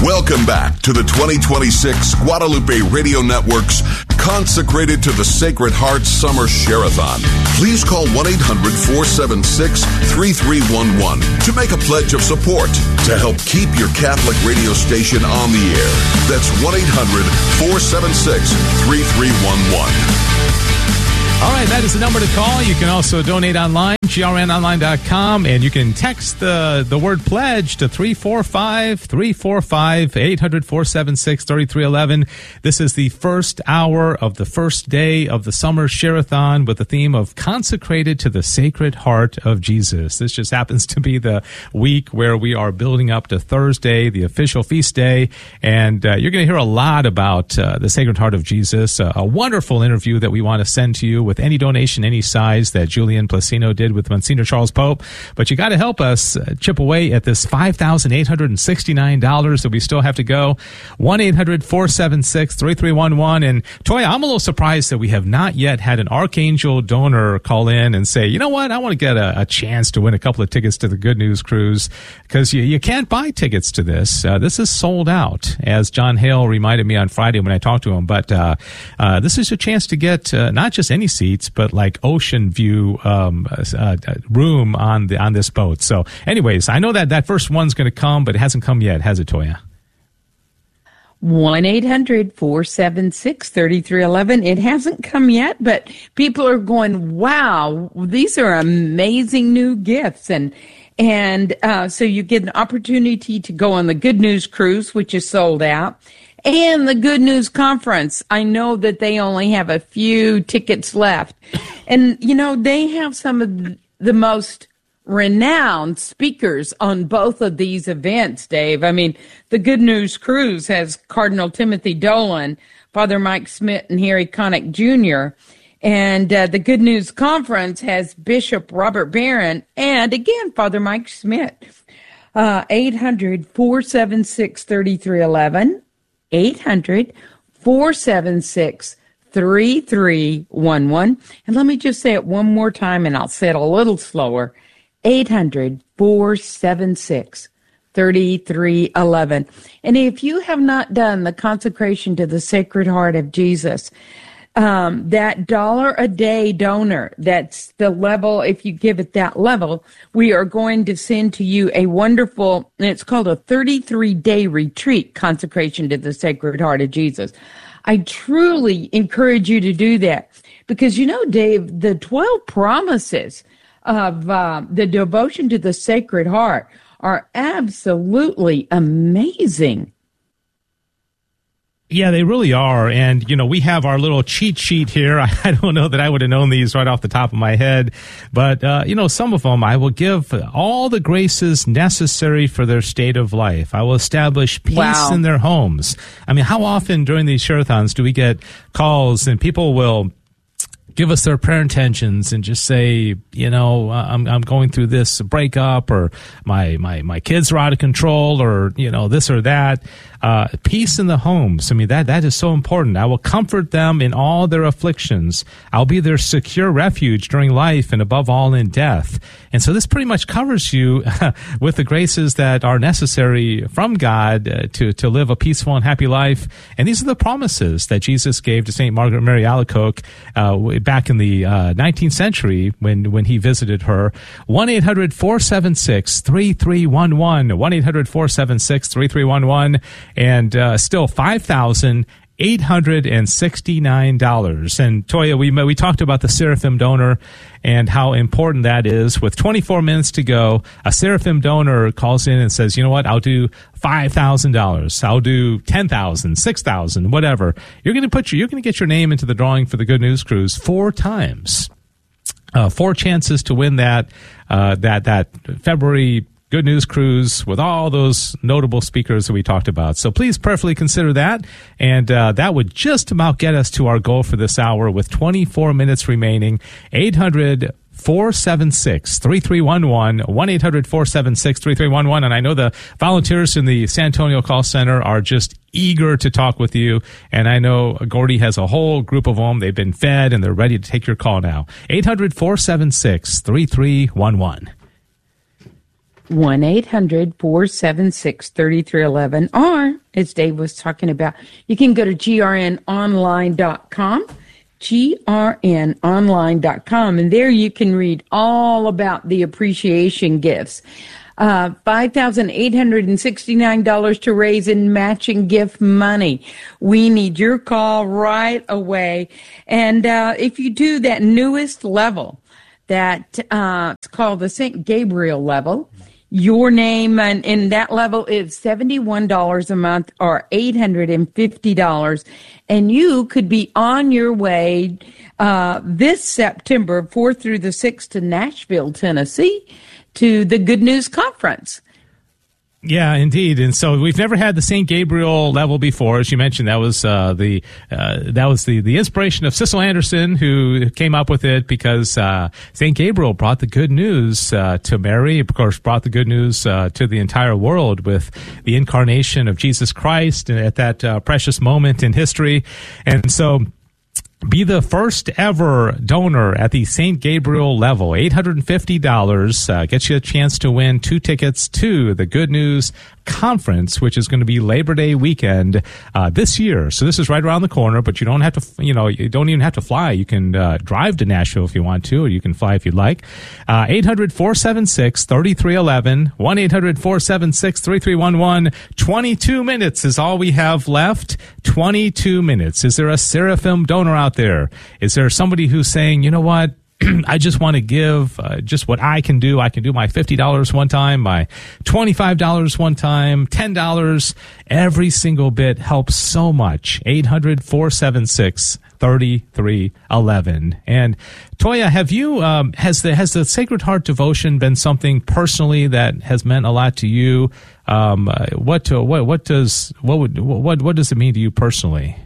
Welcome back to the 2026 Guadalupe Radio Network's Consecrated to the Sacred Heart Summer Share-a-thon. Please call 1-800-476-3311 to make a pledge of support to help keep your Catholic radio station on the air. That's 1-800-476-3311. All right, that is the number to call. You can also donate online, grnonline.com, and you can text the word pledge to 345-345, 800-476-3311. This is the first hour of the first day of the summer share-a-thon with the theme of Consecrated to the Sacred Heart of Jesus. This just happens to be the week where we are building up to Thursday, the official feast day, and you're going to hear a lot about the Sacred Heart of Jesus, a wonderful interview that we want to send to you with any donation, any size that Julian Placino did with Monsignor Charles Pope. But you got to help us chip away at this $5,869 that we still have to go. 1-800-476-3311. And Toya, I'm a little surprised that we have not yet had an Archangel donor call in and say, you know what, I want to get a chance to win a couple of tickets to the Good News Cruise, because you can't buy tickets to this. This is sold out, as John Hale reminded me on Friday when I talked to him. But this is a chance to get not just any seats, but like ocean view room on this boat. So anyways, I know that first one's going to come, but it hasn't come yet, has it, Toya? 1-800-476-3311. It hasn't come yet, but people are going, wow, these are amazing new gifts. And so you get an opportunity to go on the Good News Cruise, which is sold out. And the Good News Conference. I know that they only have a few tickets left. And, you know, they have some of the most renowned speakers on both of these events, Dave. I mean, the Good News Cruise has Cardinal Timothy Dolan, Father Mike Schmidt, and Harry Connick Jr., and the Good News Conference has Bishop Robert Barron and, again, Father Mike Schmidt. 800-476-3311. 800-476-3311. And let me just say it one more time, and I'll say it a little slower. 800-476-3311. And if you have not done the consecration to the Sacred Heart of Jesus, that $1 a day donor, that's the level, if you give it that level, we are going to send to you a wonderful, and it's called a 33-day retreat, consecration to the Sacred Heart of Jesus. I truly encourage you to do that because, you know, Dave, the 12 promises of the devotion to the Sacred Heart are absolutely amazing. Yeah, they really are. And, you know, we have our little cheat sheet here. I don't know that I would have known these right off the top of my head. But, you know, some of them I will give all the graces necessary for their state of life. I will establish peace in their homes. I mean, how often during these share-a-thons do we get calls and people will give us their prayer intentions and just say, you know, I'm going through this breakup, or my kids are out of control, or, you know, this or that. Peace in the homes. I mean, that is so important. I will comfort them in all their afflictions. I'll be their secure refuge during life and above all in death. And so this pretty much covers you with the graces that are necessary from God to live a peaceful and happy life. And these are the promises that Jesus gave to St. Margaret Mary Alacoque back in the 19th century when he visited her. 1-800-476-3311. 1-800-476-3311. And still $5,869. And Toya, we talked about the Seraphim donor and how important that is. With 24 minutes to go, a Seraphim donor calls in and says, you know what, I'll do $5,000. I'll do $10,000, $6,000, whatever. You're going to get your name into the drawing for the Good News Cruise 4 times. 4 chances to win that February Good News Cruise with all those notable speakers that we talked about. So please prayerfully consider that. And that would just about get us to our goal for this hour with 24 minutes remaining. 800-476-3311, 1-800-476-3311. And I know the volunteers in the San Antonio Call Center are just eager to talk with you. And I know Gordy has a whole group of them. They've been fed and they're ready to take your call now. 800-476-3311. 1-800-476-3311. Or, as Dave was talking about, you can go to grnonline.com, grnonline.com, and there you can read all about the appreciation gifts. $5,869 to raise in matching gift money. We need your call right away. And if you do that newest level, that it's called the St. Gabriel level, your name in that level is $71 a month or $850. And you could be on your way this September 4th through the 6th to Nashville, Tennessee, to the Good News Conference. Yeah, indeed. And so we've never had the St. Gabriel level before. As you mentioned, that was the inspiration of Cecil Anderson, who came up with it because St. Gabriel brought the good news to Mary, of course, brought the good news to the entire world with the incarnation of Jesus Christ at that precious moment in history. And so be the first ever donor at the St. Gabriel level. $850 gets you a chance to win 2 tickets to the Good News Conference, which is going to be Labor Day weekend this year. So this is right around the corner, but you don't have to, you don't even have to fly. You can drive to Nashville if you want to, or you can fly if you'd like. 800-476-3311, 1-800-476-3311. 22 minutes is all we have left. 22 minutes. Is there a Seraphim donor out there? Is there somebody who's saying, you know what? I just want to give just what I can do. I can do my $50 one time, my $25 one time, $10. Every single bit helps so much. 800-476-3311. And Toya, have you has the Sacred Heart devotion been something personally that has meant a lot to you? What does it mean to you personally?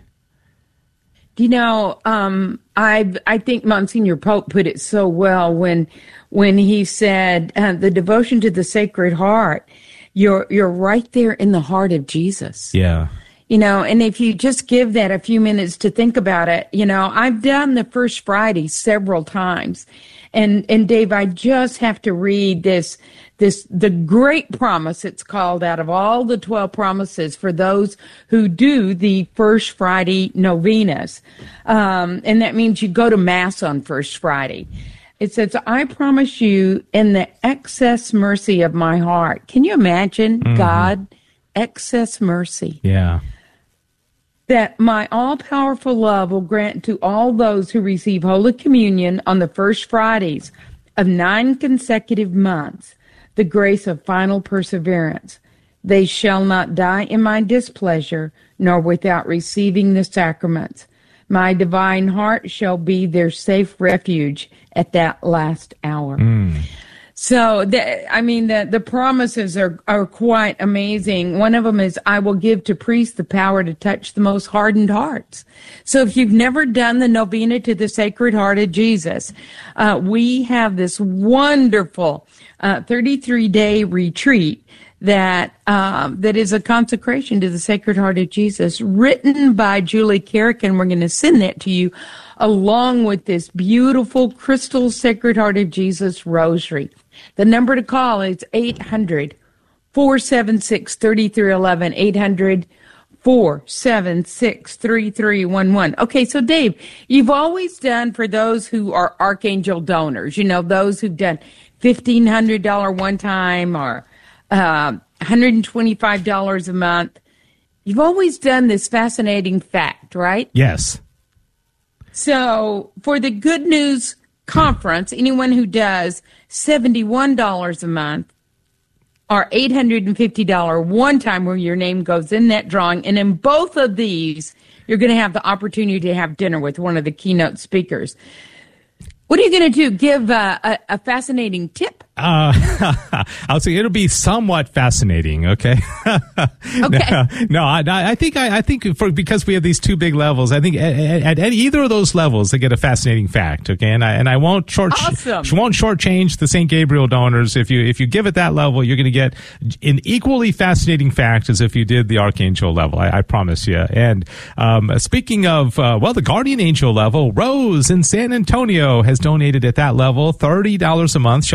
I think Monsignor Pope put it so well when he said the devotion to the Sacred Heart. You're right there in the heart of Jesus. Yeah. And if you just give that a few minutes to think about it, I've done the First Friday several times. And Dave, I just have to read the great promise, it's called, out of all the 12 promises for those who do the First Friday novenas. And that means you go to Mass on First Friday. It says, I promise you in the excess mercy of my heart. Can you imagine, God, excess mercy? Yeah. That my all-powerful love will grant to all those who receive Holy Communion on the First Fridays of 9 consecutive months the grace of final perseverance. They shall not die in my displeasure, nor without receiving the sacraments. My divine heart shall be their safe refuge at that last hour. So, the promises are quite amazing. One of them is, I will give to priests the power to touch the most hardened hearts. So if you've never done the novena to the Sacred Heart of Jesus, we have this wonderful 33-day retreat that is a consecration to the Sacred Heart of Jesus, written by Julie Carrick, and we're going to send that to you along with this beautiful crystal Sacred Heart of Jesus rosary. The number to call is 800-476-3311, 800-476-3311. Okay, so Dave, you've always done for those who are Archangel donors, those who've done $1,500 one time or $125 a month. You've always done this fascinating fact, right? Yes. So for the Good News Conference, anyone who does $71 a month or $850 one time where your name goes in that drawing, and in both of these, you're going to have the opportunity to have dinner with one of the keynote speakers. What are you going to do? Give a fascinating tip? I'll say it'll be somewhat fascinating. Okay. Okay. No, I think because we have these 2 big levels, I think at either of those levels they get a fascinating fact. Okay, and I won't shortchange the St. Gabriel donors. If you give it that level, you're going to get an equally fascinating fact as if you did the Archangel level. I promise you. And speaking of the Guardian Angel level, Rose in San Antonio has donated at that level $30 a month. She also covers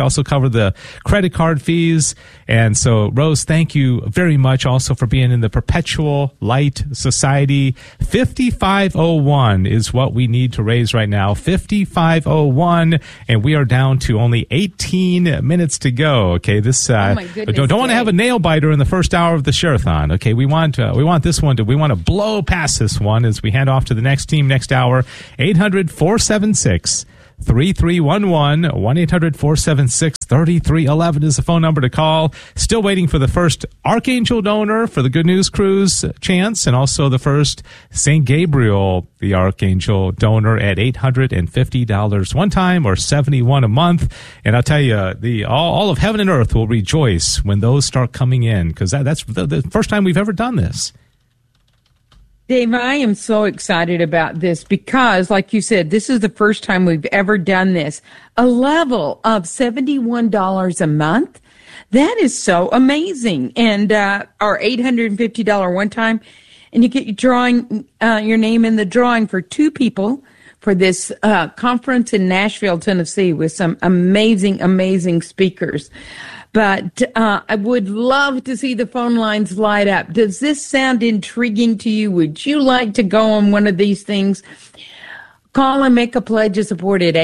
cover the credit card fees. And so, Rose, thank you very much also for being in the Perpetual Light Society. 5501 is what we need to raise right now. 5501, and we are down to only 18 minutes to go. Okay, this oh my goodness, don't want to have a nail biter in the first hour of the Share-a-thon. Okay, we want this one we want to blow past this one as we hand off to the next team next hour. 800-476 3311 1-800-476-3311 is the phone number to call. Still waiting for the first Archangel donor for the Good News Cruise chance, and also the first St. Gabriel, the Archangel donor, at $850 one time or $71 a month. And I'll tell you, all of heaven and earth will rejoice when those start coming in, because that's the first time we've ever done this. Dave, I am so excited about this because, like you said, this is the first time we've ever done this. A level of $71 a month. That is so amazing. And our $850 one time, and you get your name in the drawing for two people for this conference in Nashville, Tennessee, with some amazing, amazing speakers. But I would love to see the phone lines light up. Does this sound intriguing to you? Would you like to go on one of these things? Call and make a pledge of support at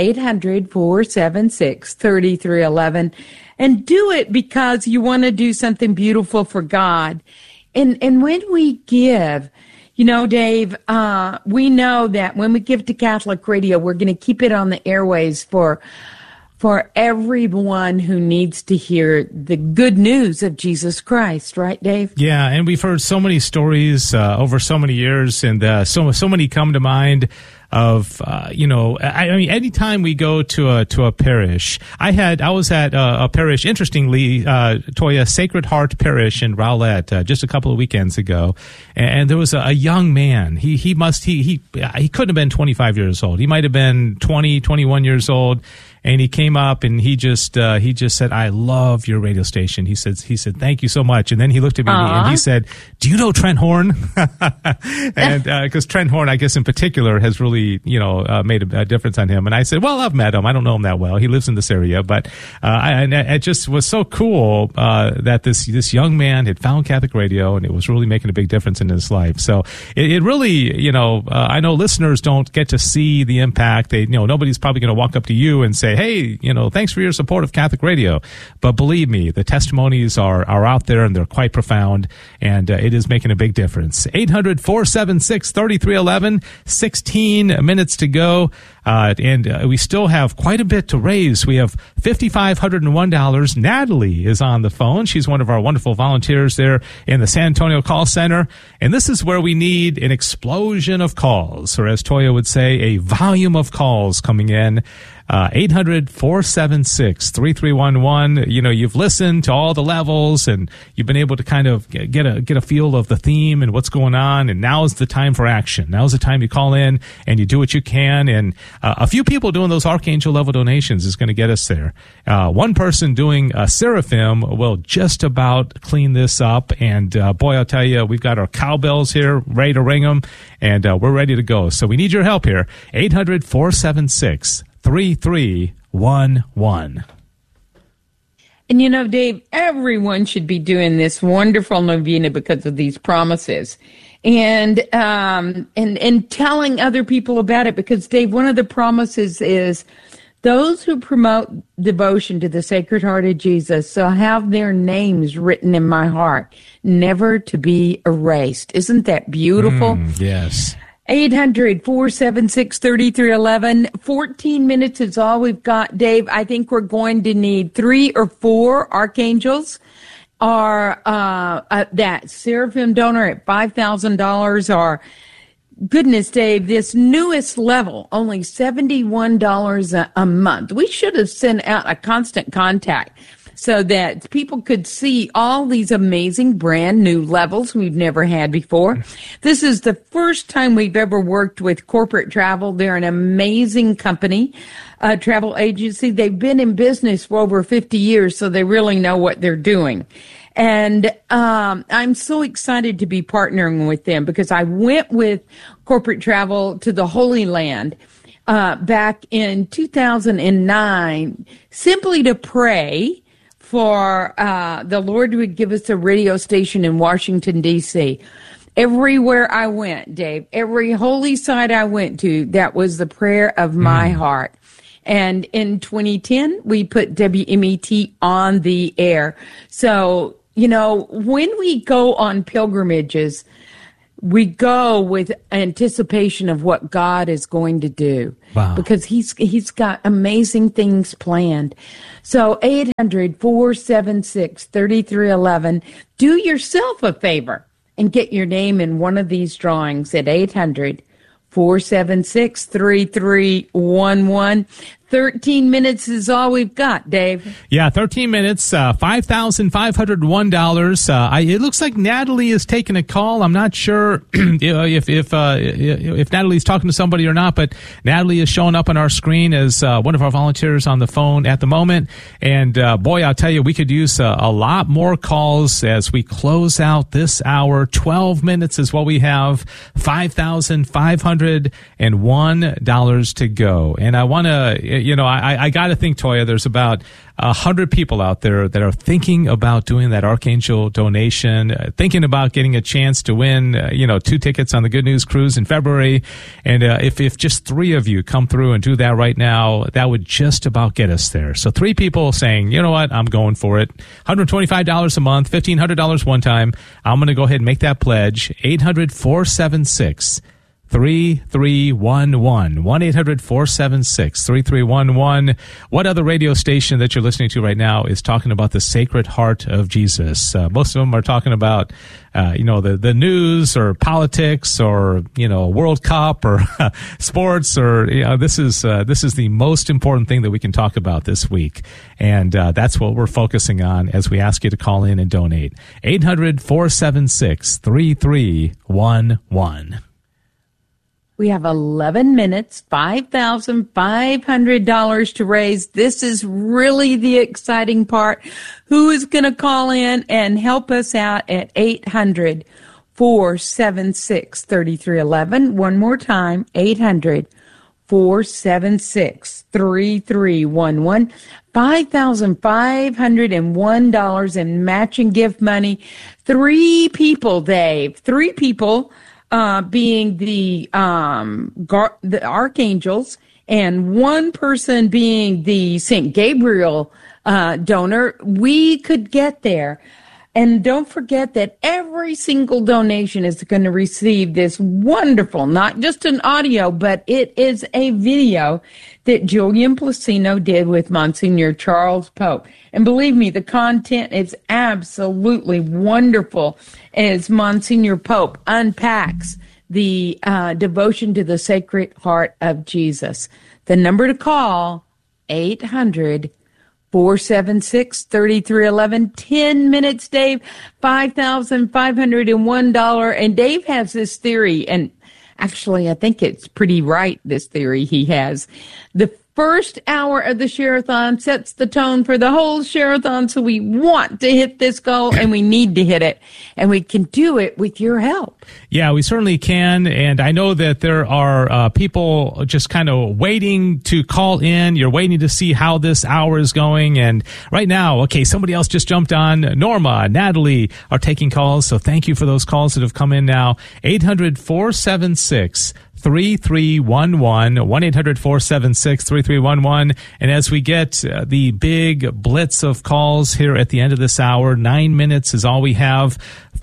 800-476-3311. And do it because you want to do something beautiful for God. And when we give, you know, Dave, we know that when we give to Catholic Radio, we're going to keep it on the airways for everyone who needs to hear the good news of Jesus Christ, right, Dave? Yeah, and we've heard so many stories over so many years, and so many come to mind of, I mean, anytime we go to a parish, I was at a parish, interestingly, Toya, Sacred Heart Parish in Rowlett, just a couple of weekends ago. And there was a young man. He couldn't have been 25 years old. He might have been 20, 21 years old. And he came up and he just said, "I love your radio station." He said, "Thank you so much." And then he looked at me and he said, "Do you know Trent Horn?" And because Trent Horn, I guess in particular, has really made a difference on him. And I said, "Well, I've met him. I don't know him that well. He lives in this area, but it just was so cool that this young man had found Catholic radio, and it was really making a big difference in his life. So it really, I know listeners don't get to see the impact. Nobody's probably going to walk up to you and say, "Hey, thanks for your support of Catholic radio." But believe me, the testimonies are out there, and they're quite profound, and it is making a big difference. 800-476-3311, 16 minutes to go, and we still have quite a bit to raise. We have $5,501. Natalie is on the phone. She's one of our wonderful volunteers there in the San Antonio call center, and this is where we need an explosion of calls, or as Toya would say, a volume of calls coming in. 800-476-3311. You've listened to all the levels, and you've been able to kind of get a feel of the theme and what's going on. And now is the time for action. Now is the time you call in and you do what you can. And a few people doing those Archangel level donations is going to get us there. One person doing a Seraphim will just about clean this up. And boy, I'll tell you, we've got our cowbells here ready to ring them, and we're ready to go. So we need your help here. 800-476-3311. And Dave, everyone should be doing this wonderful novena because of these promises, and telling other people about it. Because Dave, one of the promises is those who promote devotion to the Sacred Heart of Jesus shall have their names written in my heart, never to be erased. Isn't that beautiful? Yes. 800-476-3311. 14 minutes is all we've got, Dave. I think we're going to need 3 or 4 archangels, or that Seraphim donor at $5,000, or goodness, Dave, this newest level, only $71 a month. We should have sent out a constant contact so that people could see all these amazing brand new levels we've never had before. This is the first time we've ever worked with Corporate Travel. They're an amazing company, travel agency. They've been in business for over 50 years, so they really know what they're doing. And I'm so excited to be partnering with them because I went with Corporate Travel to the Holy Land back in 2009 simply to pray for the Lord would give us a radio station in Washington, D.C. Everywhere I went, Dave, every holy site I went to, that was the prayer of my heart. And in 2010, we put WMET on the air. So, you know, when we go on pilgrimages, we go with anticipation of what God is going to do. Wow. Because he's got amazing things planned. So 800-476-3311. Do yourself a favor and get your name in one of these drawings at 800-476-3311. 13 minutes is all we've got, Dave. Yeah, 13 minutes, $5,501. It looks like Natalie is taking a call. I'm not sure if Natalie's talking to somebody or not, but Natalie is showing up on our screen as one of our volunteers on the phone at the moment. And boy, I'll tell you, we could use a lot more calls as we close out this hour. 12 minutes is what we have. $5,501 to go. And I want to, I got to think, Toya, there's about 100 people out there that are thinking about doing that Archangel donation, thinking about getting a chance to win, 2 tickets on the Good News Cruise in February. And if just 3 of you come through and do that right now, that would just about get us there. So 3 people saying, you know what, I'm going for it. $125 a month, $1,500 one time. I'm going to go ahead and make that pledge. 800-476-3311. 1-800-476-3311. What other radio station that you're listening to right now is talking about the Sacred Heart of Jesus? Most of them are talking about, the news or politics or, World Cup or sports or, this is the most important thing that we can talk about this week. And that's what we're focusing on as we ask you to call in and donate. 800-476-3311. We have 11 minutes, $5,500 to raise. This is really the exciting part. Who is going to call in and help us out at 800-476-3311? One more time, 800-476-3311. $5,501 in matching gift money. 3 people, Dave. 3 people. Being the archangels, and 1 person being the St. Gabriel donor, we could get there. And don't forget that every single donation is going to receive this wonderful, not just an audio, but it is a video that Julian Placino did with Monsignor Charles Pope. And believe me, the content is absolutely wonderful as Monsignor Pope unpacks the devotion to the Sacred Heart of Jesus. The number to call, 800-476-3311. 10 minutes, Dave. $5,501. And Dave has this theory, and actually I think it's pretty right, this theory he has. The first hour of the Share-a-thon sets the tone for the whole Share-a-thon, so we want to hit this goal, and we need to hit it. And we can do it with your help. Yeah, we certainly can. And I know that there are people just kind of waiting to call in. You're waiting to see how this hour is going. And right now, okay, somebody else just jumped on. Norma, Natalie are taking calls. So thank you for those calls that have come in now. 800-476-3311, 1-800-476-3311. And as we get the big blitz of calls here at the end of this hour, 9 minutes is all we have.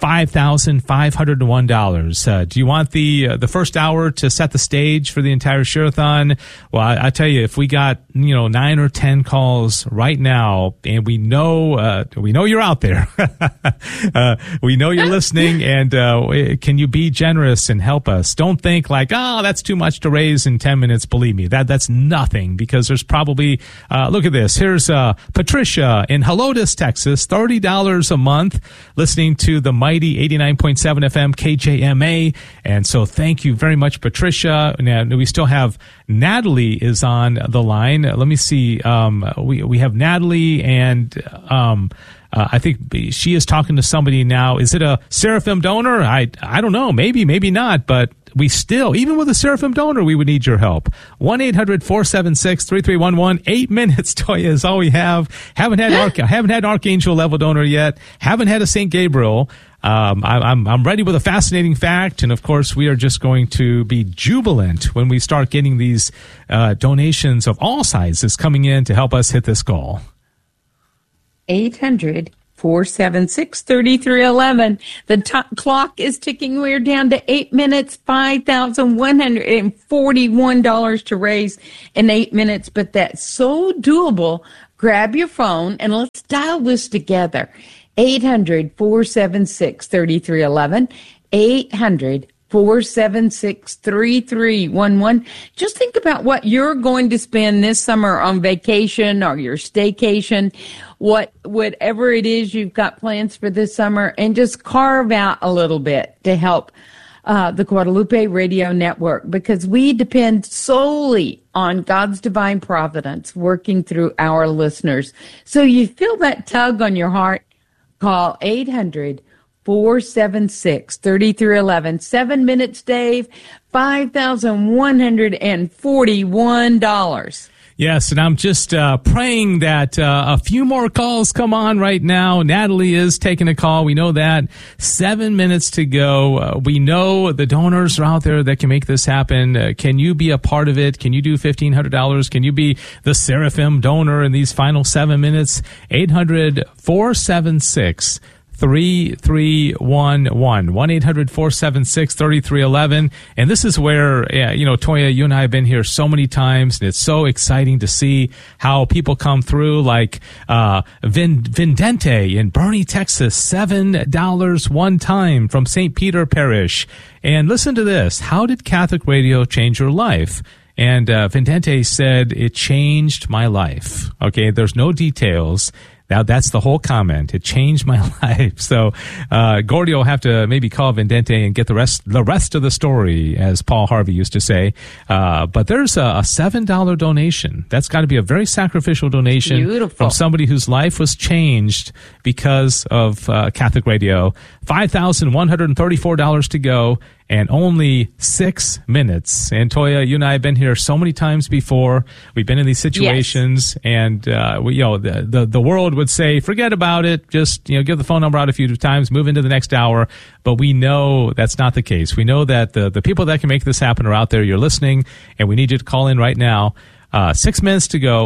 $5,501. Do you want the first hour to set the stage for the entire Share-a-thon? Well, I tell you, if we got 9 or 10 calls right now, and we know you're out there, we know you're listening, and can you be generous and help us? Don't think like, that's too much to raise in 10 minutes. Believe me, that's nothing, because there's probably look at this. Here's Patricia in Helotes, Texas, $30 a month, listening to the mighty 89.7 FM KJMA. And so thank you very much, Patricia. Now, we still have Natalie is on the line. Let me see. We have Natalie and I think she is talking to somebody now. Is it a Seraphim donor? I don't know. Maybe not. But we still, even with a Seraphim donor, we would need your help. 1-800-476-3311. 8 minutes, Toya, is all we have. Haven't had Archangel level donor yet. Haven't had a St. Gabriel. I'm ready with a fascinating fact, and of course, we are just going to be jubilant when we start getting these donations of all sizes coming in to help us hit this goal. 800-476-3311. The clock is ticking. We're down to 8 minutes, $5,141 to raise in 8 minutes, but that's so doable. Grab your phone and let's dial this together. 800-476-3311. 800-476-3311. Just think about what you're going to spend this summer on vacation or your staycation, whatever it is you've got plans for this summer, and just carve out a little bit to help the Guadalupe Radio Network, because we depend solely on God's divine providence working through our listeners. So you feel that tug on your heart, call 800-476-3311. 7 minutes, Dave, $5,141. Yes, and I'm just praying that a few more calls come on right now. Natalie is taking a call. We know that. 7 minutes to go. We know the donors are out there that can make this happen. Can you be a part of it? Can you do $1,500? Can you be the Seraphim donor in these final 7 minutes? 800-476-3311. 1-800-476-3311. And this is where, Toya, you and I have been here so many times, and it's so exciting to see how people come through, like Vindente in Bernie, Texas, $7 one time from St. Peter Parish. And listen to this. How did Catholic radio change your life? And Vindente said, it changed my life. Okay, there's no details. Now, that's the whole comment. It changed my life. So, Gordy will have to maybe call Vindente and get the rest of the story, as Paul Harvey used to say. But there's a $7 donation. That's got to be a very sacrificial donation. Beautiful. From somebody whose life was changed because of Catholic radio. $5,134 to go. And only 6 minutes. And Toya, you and I have been here so many times before. We've been in these situations, yes. And the world would say, forget about it. Just give the phone number out a few times, move into the next hour. But we know that's not the case. We know that the people that can make this happen are out there. You're listening, and we need you to call in right now. 6 minutes to go.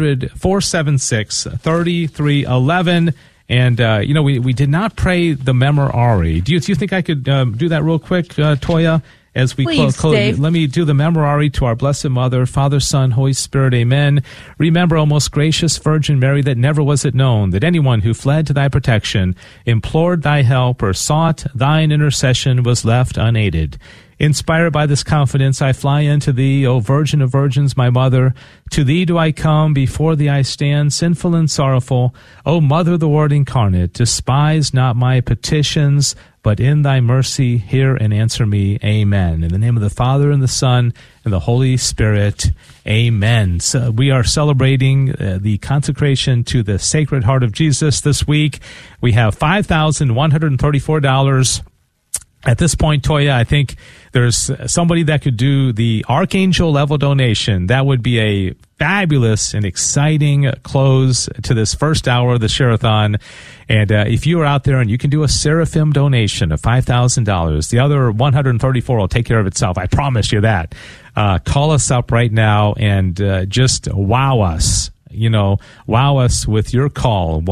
800-476-3311. And, we did not pray the Memorare. Do you think I could do that real quick, Toya? As we Please, close, Dave. let me do the Memorare to our Blessed Mother, Father, Son, Holy Spirit, amen. Remember, O most gracious Virgin Mary, that never was it known that anyone who fled to thy protection, implored thy help, or sought thine intercession was left unaided. Inspired by this confidence, I fly unto thee, O Virgin of Virgins, my Mother. To thee do I come, before thee I stand, sinful and sorrowful. O Mother, the Word incarnate, despise not my petitions, but in thy mercy hear and answer me. Amen. In the name of the Father, and the Son, and the Holy Spirit. Amen. So we are celebrating the consecration to the Sacred Heart of Jesus this week. We have $5,134. At this point, Toya, I think there's somebody that could do the Archangel level donation. That would be a fabulous and exciting close to this first hour of the Share-a-thon. And if you are out there and you can do a Seraphim donation of $5,000, the other 134 will take care of itself. I promise you that. Call us up right now and just wow us. Wow us with your call.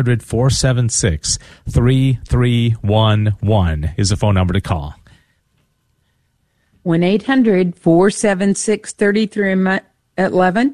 1-800-476-3311 is the phone number to call. 1-800-476-3311.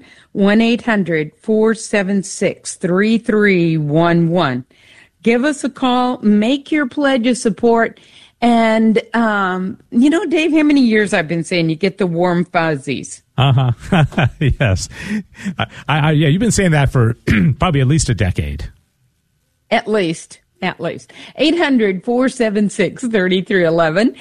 1-800-476-3311. Give us a call. Make your pledge of support. And, Dave, how many years I've been saying you get the warm fuzzies? Yes. You've been saying that for probably at least a decade. At least. 800-476-3311.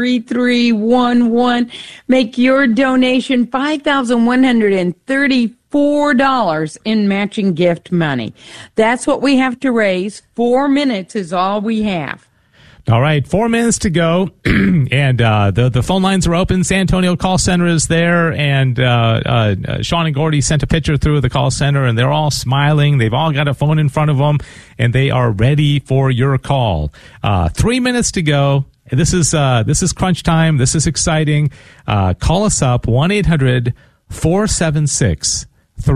800-476-3311. Make your donation $5,134. $4 in matching gift money. That's what we have to raise. 4 minutes is all we have. All right, 4 minutes to go, and the phone lines are open. San Antonio call center is there, and Sean and Gordy sent a picture through the call center, and they're all smiling. They've all got a phone in front of them, and they are ready for your call. 3 minutes to go. This is crunch time. This is exciting. Call us up, 1-800-476-3311.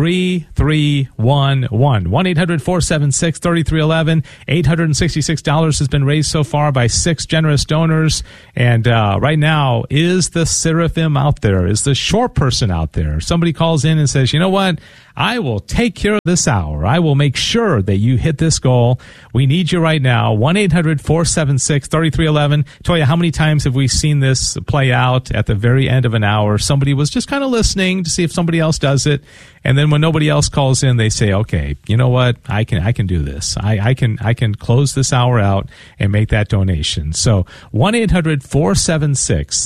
1-800-476-3311. $866 has been raised so far by 6 generous donors. And right now, is the Seraphim out there? Is the short person out there? Somebody calls in and says, you know what? I will take care of this hour. I will make sure that you hit this goal. We need you right now. 1-800-476-3311. Toya, how many times have we seen this play out at the very end of an hour? Somebody was just kind of listening to see if somebody else does it. And then when nobody else calls in, they say, okay, you know what? I can do this. I can close this hour out and make that donation. So 1-800-476-3311.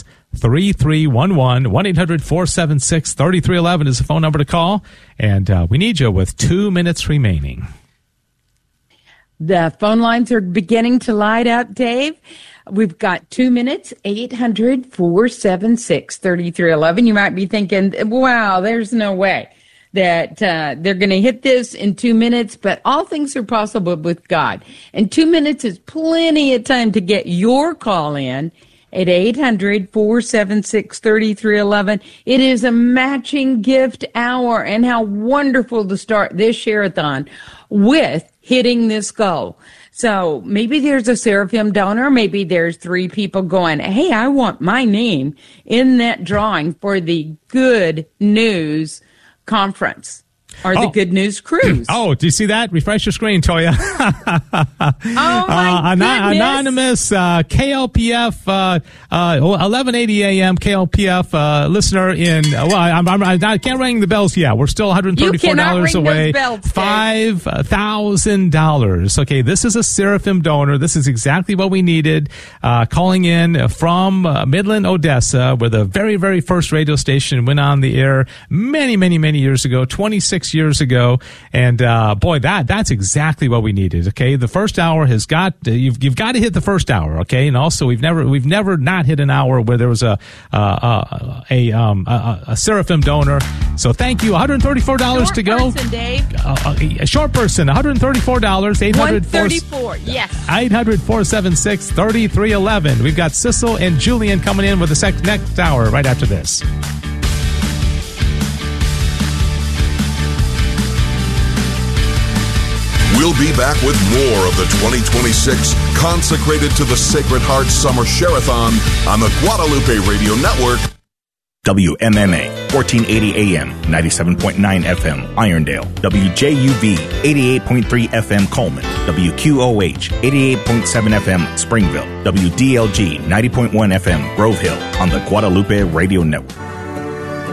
1-800-476-3311 is the phone number to call. And we need you with 2 minutes remaining. The phone lines are beginning to light up, Dave. We've got 2 minutes, 800-476-3311. You might be thinking, wow, there's no way that they're going to hit this in 2 minutes, but all things are possible with God. And 2 minutes is plenty of time to get your call in at 800-476-3311. It is a matching gift hour, and how wonderful to start this share-a-thon with hitting this goal. So maybe there's a Seraphim donor. Maybe there's 3 people going, hey, I want my name in that drawing for the Good News Conference. Or the Good News Cruise. Oh, do you see that? Refresh your screen, Toya. My goodness. Anonymous KLPF 1180 AM KLPF listener in. Well, I can't ring the bells yet. We're still $134 away. $5,000. Okay, this is a Seraphim donor. This is exactly what we needed. Calling in from Midland, Odessa, where the very, very first radio station went on the air many, many, many years ago. 26 years ago, and boy, that's exactly what we needed. Okay, the first hour has got you've got to hit the first hour. Okay, and also we've never not hit an hour where there was a Seraphim donor. So thank you. $134 to go. Person, Dave. A short person. $134. 134. Yes. 800-476-3311. We've got Sissel and Julian coming in with the next hour right after this. We'll be back with more of the 2026 Consecrated to the Sacred Heart Summer Share-a-thon on the Guadalupe Radio Network. WMMA, 1480 AM, 97.9 FM, Irondale. WJUV, 88.3 FM, Coleman. WQOH, 88.7 FM, Springville. WDLG, 90.1 FM, Grove Hill, on the Guadalupe Radio Network.